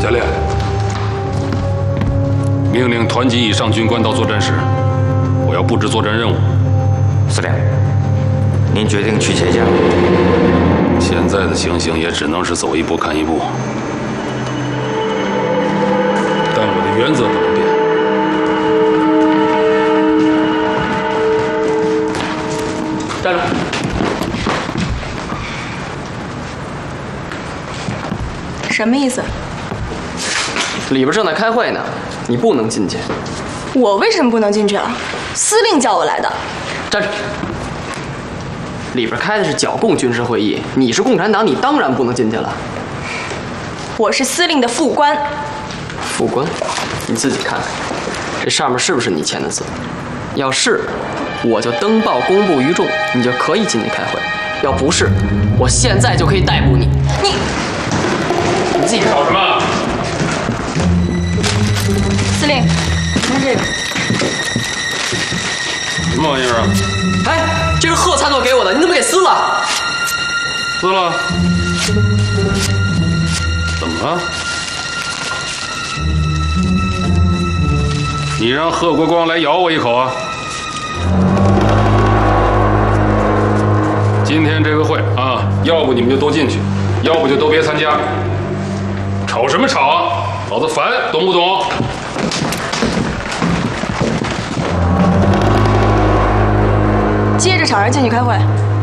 司令，命令团级以上军官到作战室，我要布置作战任务。 司令，您决定去接驾。 现在的情形也只能是走一步看一步，但我的原则不能变。 站住！ 什么意思？ 里边正在开会呢，你不能进去。 我为什么不能进去啊？司令叫我来的。 站住！里边开的是剿共军事会议，你是共产党，你当然不能进去了。 我是司令的副官。 副官，你自己看看，这上面是不是你签的字？要是，我就登报公布于众，你就可以进去开会；要不是，我现在就可以逮捕你。你自己吵什么？ 司令，你看这个。 什么玩意儿啊？ 哎，这是贺参谋给我的，你怎么给撕了？ 撕了？怎么了？你让贺国光来咬我一口啊！今天这个会啊，要不你们就都进去，要不就都别参加。吵什么吵啊？老子烦，懂不懂？ 接着吵着进去开会。